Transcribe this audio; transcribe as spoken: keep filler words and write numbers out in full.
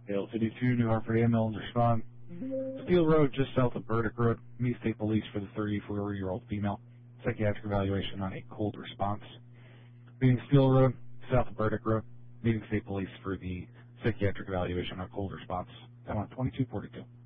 Hill fifty-two, New Hartford ambulance respond. Steel Road, just south of Burdick Road. Meet State Police for the thirty-four-year-old female. Psychiatric evaluation on a cold response. Meeting Steel Road, south of Burdick Road. Meeting State Police for the psychiatric evaluation on a cold response. That one twenty-two forty-two.